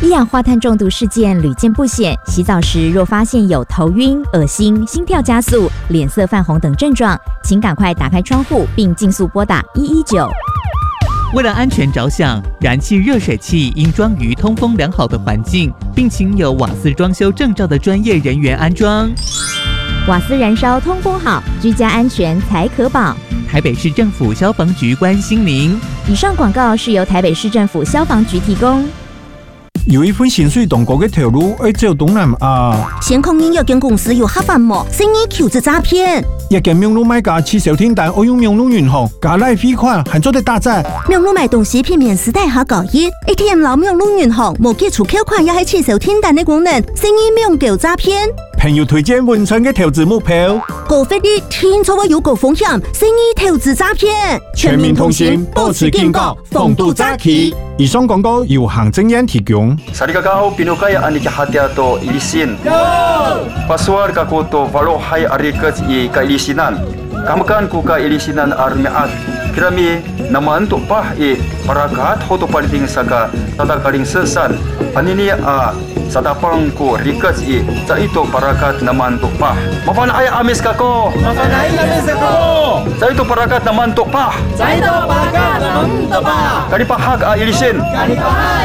一氧化碳中毒事件屡见不鲜，洗澡时若发现有头晕、恶心、心跳加速、脸色泛红等症状，请赶快打开窗户并尽速拨打119。 为了安全着想，燃气热水器应装于通风良好的环境，并请有瓦斯装修证照的专业人员安装。 瓦斯燃烧通风好，居家安全才可保。 台北市政府消防局关心您。 以上广告是由台北市政府消防局提供。 有一份薪水同國嘅條路，要走東南亞。 先控營有間公司有黑飯膜，聲音求職詐騙。 一間名路買家去小天單，我用名路銀行加賴飛款，還做得打折。 名路買東西片面時代下交易 ，ATM 老名路銀行無記出扣款，也係去小天單嘅功能，聲音名叫詐騙。 朋友推薦文春嘅投資目標， 高費率聽錯話有高風險，聲音投資詐騙。 全民同行，保持警覺，防堵詐欺。以上廣告由行政院提供。 Sarigagaw pinukayaan ni kahatiato ilisin. Paswar kakuto valohay arikat I kailisinan. Kamakan ku ka ilisinan armiat. Kirami naman to pah parakat hoto paliting saka tatakaling sesan. Anini sadapang ko rikat sa ito parakat naman to pah. Mapanay amis kako. Mapanay amis ako. Sa ito parakat naman to pah. Sa ito parakat naman to pah. Kanipahag ilisin.